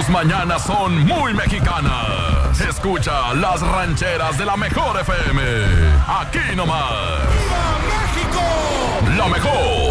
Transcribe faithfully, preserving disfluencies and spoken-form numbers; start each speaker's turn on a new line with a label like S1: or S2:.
S1: Tus mañanas son muy mexicanas. Escucha las rancheras de la mejor F M. Aquí nomás. ¡Viva México! La mejor.